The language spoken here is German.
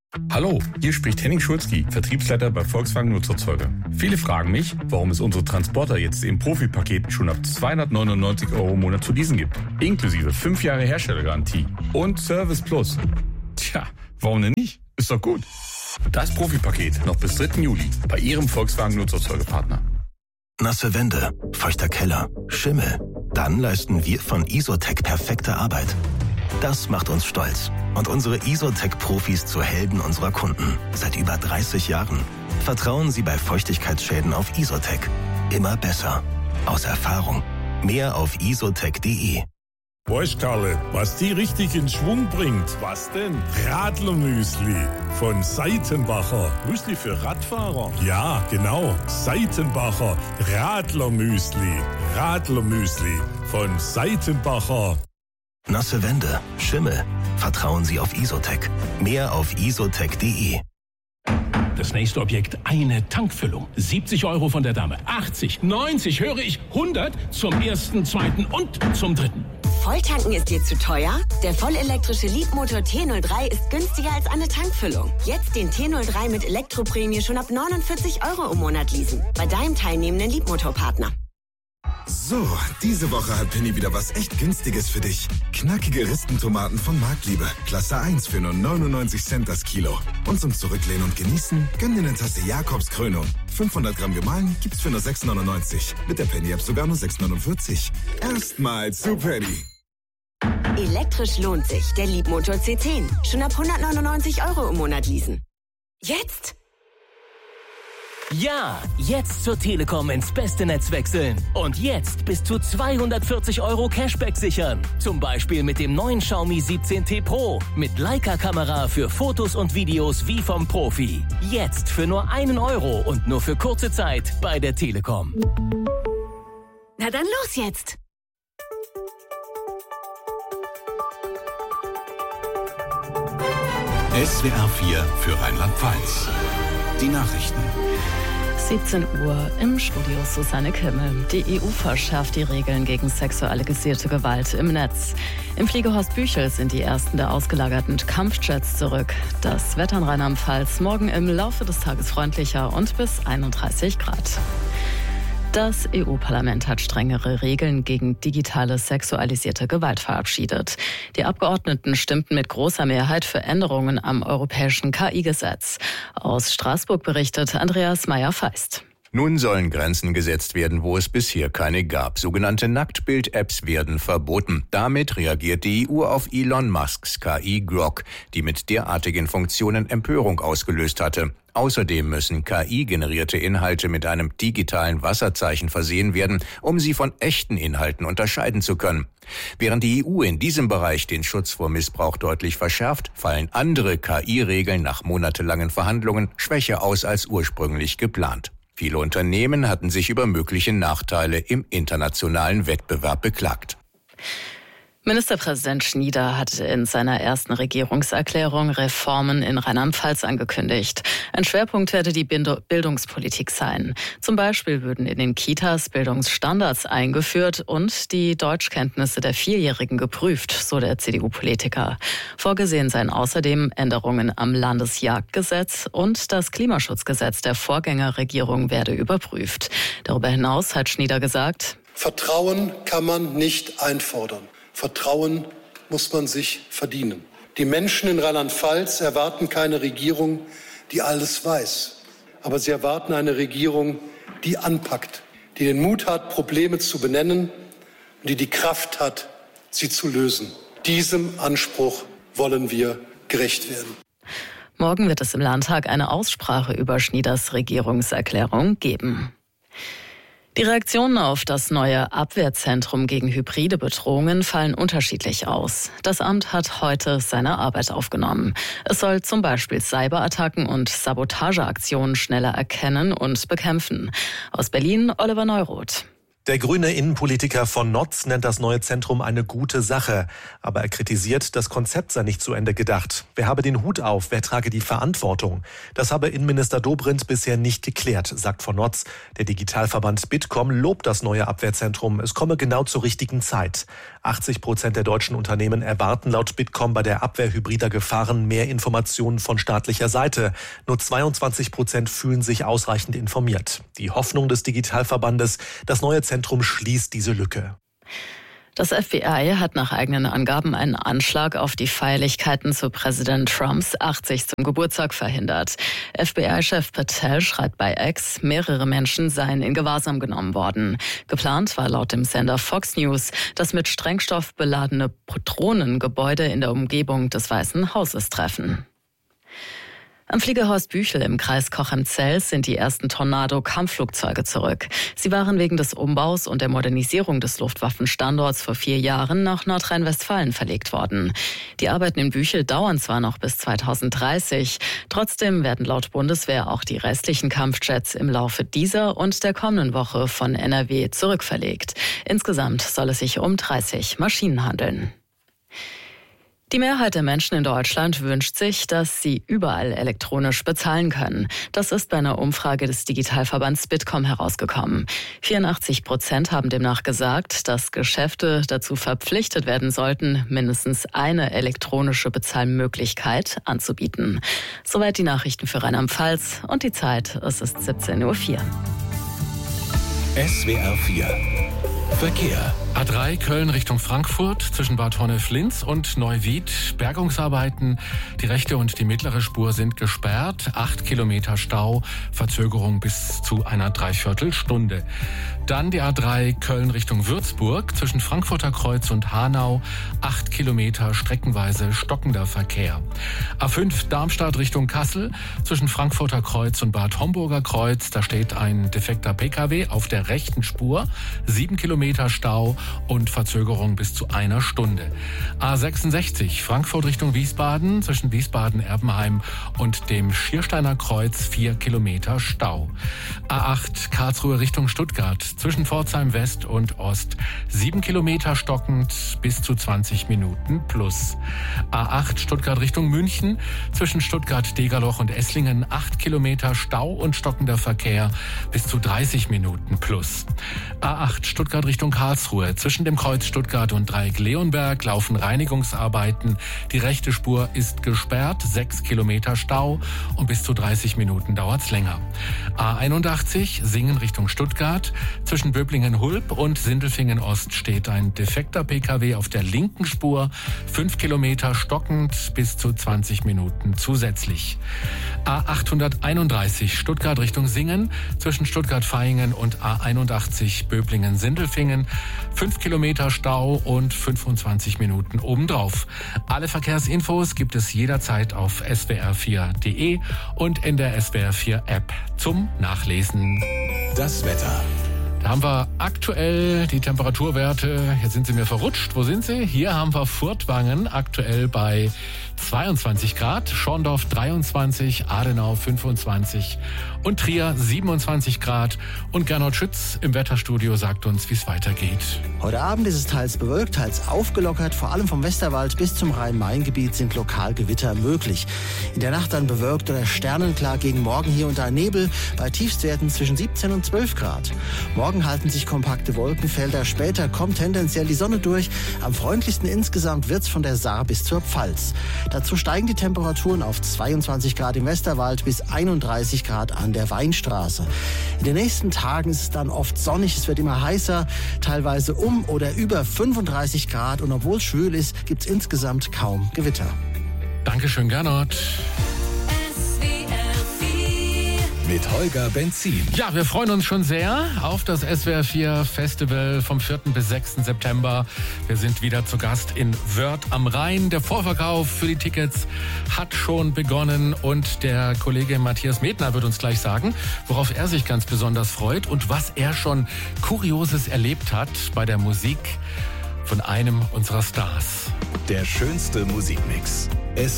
Hallo, hier spricht Henning Schulzki, Vertriebsleiter bei Volkswagen Nutzerzeuge. Viele fragen mich, warum es unsere Transporter jetzt im Profi-Paket schon ab 299 € im Monat zu leasen gibt. Inklusive 5 Jahre Herstellergarantie und Service Plus. Tja, warum denn nicht? Ist doch gut. Das Profi-Paket noch bis 3. Juli bei Ihrem Volkswagen Nutzerzeugepartner. Nasse Wände, feuchter Keller, Schimmel. Dann leisten wir von Isotec perfekte Arbeit. Das macht uns stolz und unsere Isotec-Profis zu Helden unserer Kunden. Seit über 30 Jahren. Vertrauen Sie bei Feuchtigkeitsschäden auf Isotec. Immer besser. Aus Erfahrung. Mehr auf isotec.de. Weißt Karle, was die richtig in Schwung bringt? Was denn? Radlermüsli von Seitenbacher. Müsli für Radfahrer? Ja, genau. Seitenbacher Radlermüsli. Radlermüsli von Seitenbacher. Nasse Wände, Schimmel. Vertrauen Sie auf Isotec. Mehr auf isotec.de. Das nächste Objekt, eine Tankfüllung. 70 € von der Dame. 80, 90, höre ich, 100 zum ersten, zweiten und zum dritten. Volltanken ist dir zu teuer? Der vollelektrische Leapmotor T03 ist günstiger als eine Tankfüllung. Jetzt den T03 mit Elektroprämie schon ab 49 € im Monat leasen. Bei deinem teilnehmenden Leapmotor-Partner. So, diese Woche hat Penny wieder was echt Günstiges für dich. Knackige Ristentomaten von Marktliebe. Klasse 1 für nur 99 Cent das Kilo. Und zum Zurücklehnen und Genießen, gönn dir eine Tasse Jakobs Krönung. 500 Gramm gemahlen gibt's für nur 6,99. Mit der Penny-App sogar nur 6,49. Erstmal zu Penny. Elektrisch lohnt sich. Der Leapmotor C10. Schon ab 199 € im Monat leasen. Jetzt? Ja, jetzt zur Telekom ins beste Netz wechseln. Und jetzt bis zu 240 € Cashback sichern. Zum Beispiel mit dem neuen Xiaomi 17T Pro. Mit Leica-Kamera für Fotos und Videos wie vom Profi. Jetzt für nur 1 € und nur für kurze Zeit bei der Telekom. Na dann los jetzt! SWR 4 für Rheinland-Pfalz. Die Nachrichten. 17 Uhr im Studio Susanne Kimmel. Die EU verschärft die Regeln gegen sexualisierte Gewalt im Netz. Im Fliegerhorst Büchel sind die ersten der ausgelagerten Kampfjets zurück. Das Wetter in Rheinland-Pfalz morgen im Laufe des Tages freundlicher und bis 31 Grad. Das EU-Parlament hat strengere Regeln gegen digitale sexualisierte Gewalt verabschiedet. Die Abgeordneten stimmten mit großer Mehrheit für Änderungen am europäischen KI-Gesetz. Aus Straßburg berichtet Andreas Meyer-Feist. Nun sollen Grenzen gesetzt werden, wo es bisher keine gab. Sogenannte Nacktbild-Apps werden verboten. Damit reagiert die EU auf Elon Musks KI Grok, die mit derartigen Funktionen Empörung ausgelöst hatte. Außerdem müssen KI-generierte Inhalte mit einem digitalen Wasserzeichen versehen werden, um sie von echten Inhalten unterscheiden zu können. Während die EU in diesem Bereich den Schutz vor Missbrauch deutlich verschärft, fallen andere KI-Regeln nach monatelangen Verhandlungen schwächer aus als ursprünglich geplant. Viele Unternehmen hatten sich über mögliche Nachteile im internationalen Wettbewerb beklagt. Ministerpräsident Schnieder hat in seiner ersten Regierungserklärung Reformen in Rheinland-Pfalz angekündigt. Ein Schwerpunkt werde die Bildungspolitik sein. Zum Beispiel würden in den Kitas Bildungsstandards eingeführt und die Deutschkenntnisse der Vierjährigen geprüft, so der CDU-Politiker. Vorgesehen seien außerdem Änderungen am Landesjagdgesetz und das Klimaschutzgesetz der Vorgängerregierung werde überprüft. Darüber hinaus hat Schnieder gesagt: Vertrauen kann man nicht einfordern. Vertrauen muss man sich verdienen. Die Menschen in Rheinland-Pfalz erwarten keine Regierung, die alles weiß. Aber sie erwarten eine Regierung, die anpackt, die den Mut hat, Probleme zu benennen und die Kraft hat, sie zu lösen. Diesem Anspruch wollen wir gerecht werden. Morgen wird es im Landtag eine Aussprache über Schnieders Regierungserklärung geben. Die Reaktionen auf das neue Abwehrzentrum gegen hybride Bedrohungen fallen unterschiedlich aus. Das Amt hat heute seine Arbeit aufgenommen. Es soll zum Beispiel Cyberattacken und Sabotageaktionen schneller erkennen und bekämpfen. Aus Berlin Oliver Neuroth. Der grüne Innenpolitiker von Notz nennt das neue Zentrum eine gute Sache. Aber er kritisiert, das Konzept sei nicht zu Ende gedacht. Wer habe den Hut auf, wer trage die Verantwortung? Das habe Innenminister Dobrindt bisher nicht geklärt, sagt von Notz. Der Digitalverband Bitkom lobt das neue Abwehrzentrum. Es komme genau zur richtigen Zeit. 80% der deutschen Unternehmen erwarten laut Bitkom bei der Abwehr hybrider Gefahren mehr Informationen von staatlicher Seite. Nur 22% fühlen sich ausreichend informiert. Die Hoffnung des Digitalverbandes, das neue Zentrum schließt diese Lücke. Das FBI hat nach eigenen Angaben einen Anschlag auf die Feierlichkeiten zu Präsident Trumps 80. Geburtstag verhindert. FBI-Chef Patel schreibt bei X, mehrere Menschen seien in Gewahrsam genommen worden. Geplant war laut dem Sender Fox News, das mit Sprengstoff beladene Patronen Gebäude in der Umgebung des Weißen Hauses treffen. Am Flieger Horst Büchel im Kreis Cochem-Zell sind die ersten Tornado-Kampfflugzeuge zurück. Sie waren wegen des Umbaus und der Modernisierung des Luftwaffenstandorts vor 4 Jahren nach Nordrhein-Westfalen verlegt worden. Die Arbeiten in Büchel dauern zwar noch bis 2030, trotzdem werden laut Bundeswehr auch die restlichen Kampfjets im Laufe dieser und der kommenden Woche von NRW zurückverlegt. Insgesamt soll es sich um 30 Maschinen handeln. Die Mehrheit der Menschen in Deutschland wünscht sich, dass sie überall elektronisch bezahlen können. Das ist bei einer Umfrage des Digitalverbands Bitkom herausgekommen. 84% haben demnach gesagt, dass Geschäfte dazu verpflichtet werden sollten, mindestens eine elektronische Bezahlmöglichkeit anzubieten. Soweit die Nachrichten für Rheinland-Pfalz und die Zeit, es ist 17:04 Uhr. SWR 4 Verkehr. A3 Köln Richtung Frankfurt zwischen Bad Honnef-Linz und Neuwied. Bergungsarbeiten. Die rechte und die mittlere Spur sind gesperrt. 8 Kilometer Stau. Verzögerung bis zu einer Dreiviertelstunde. Dann die A3 Köln Richtung Würzburg zwischen Frankfurter Kreuz und Hanau. 8 Kilometer streckenweise stockender Verkehr. A5 Darmstadt Richtung Kassel zwischen Frankfurter Kreuz und Bad Homburger Kreuz. Da steht ein defekter Pkw auf der rechten Spur. 7 Kilometer Stau und Verzögerung bis zu einer Stunde. A66 Frankfurt Richtung Wiesbaden zwischen Wiesbaden-Erbenheim und dem Schiersteiner Kreuz 4 Kilometer Stau. A8 Karlsruhe Richtung Stuttgart zwischen Pforzheim West und Ost 7 Kilometer stockend bis zu 20 Minuten plus. A8 Stuttgart Richtung München zwischen Stuttgart-Degerloch und Esslingen 8 Kilometer Stau und stockender Verkehr bis zu 30 Minuten plus. A8 Stuttgart Richtung Karlsruhe zwischen dem Kreuz Stuttgart und Dreieck Leonberg laufen Reinigungsarbeiten. Die rechte Spur ist gesperrt, 6 Kilometer Stau und bis zu 30 Minuten dauert's länger. A81 Singen Richtung Stuttgart zwischen Böblingen-Hulb und Sindelfingen-Ost steht ein defekter Pkw auf der linken Spur, 5 Kilometer stockend bis zu 20 Minuten zusätzlich. A831 Stuttgart Richtung Singen zwischen Stuttgart-Vaihingen und A81 Böblingen-Sindelfingen 5 Kilometer Stau und 25 Minuten obendrauf. Alle Verkehrsinfos gibt es jederzeit auf swr4.de und in der SWR4 App zum Nachlesen. Das Wetter. Da haben wir aktuell die Temperaturwerte, jetzt sind sie mir verrutscht, wo sind sie? Hier haben wir Furtwangen aktuell bei 22 Grad, Schorndorf 23, Adenau 25 und Trier 27 Grad. Und Gernot Schütz im Wetterstudio sagt uns, wie es weitergeht. Heute Abend ist es teils bewölkt, teils aufgelockert. Vor allem vom Westerwald bis zum Rhein-Main-Gebiet sind lokal Gewitter möglich. In der Nacht dann bewölkt oder sternenklar, gegen Morgen hier und da Nebel bei Tiefstwerten zwischen 17 und 12 Grad. Morgen halten sich kompakte Wolkenfelder, später kommt tendenziell die Sonne durch. Am freundlichsten insgesamt wird's von der Saar bis zur Pfalz. Dazu steigen die Temperaturen auf 22 Grad im Westerwald bis 31 Grad an der Weinstraße. In den nächsten Tagen ist es dann oft sonnig, es wird immer heißer, teilweise um oder über 35 Grad. Und obwohl es schwül ist, gibt's insgesamt kaum Gewitter. Dankeschön, Gernot. Mit Holger Benzin. Ja, wir freuen uns schon sehr auf das SWR4 Festival vom 4. bis 6. September. Wir sind wieder zu Gast in Wörth am Rhein. Der Vorverkauf für die Tickets hat schon begonnen und der Kollege Matthias Medner wird uns gleich sagen, worauf er sich ganz besonders freut und was er schon Kurioses erlebt hat bei der Musik von einem unserer Stars. Der schönste Musikmix.